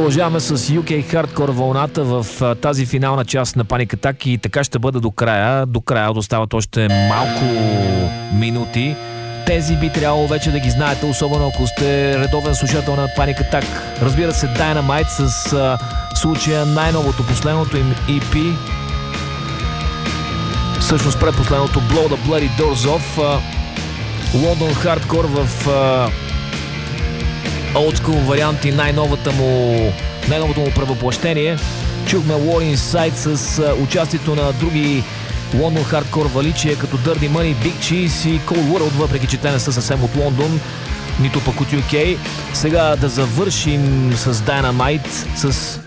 Продължаваме с UK Hardcore вълната в тази финална част на Panic Attack и така ще бъде до края. До края остават още малко минути. Тези би трябвало вече да ги знаете, особено ако сте редовен слушател на Panic Attack. Разбира се, Dynamite с случая най-новото, последното им EP. Всъщност предпоследното Blow the Bloody Doors Off. London Hardcore в Old School варианти, най-новото му превъплъщение. Чухме War Inside с участието на други London Hardcore валичия като Dirty Money, Big Cheese и Cold World, въпреки че те не са съвсем от Лондон, нито пък от UK. Сега да завършим с Dynamite с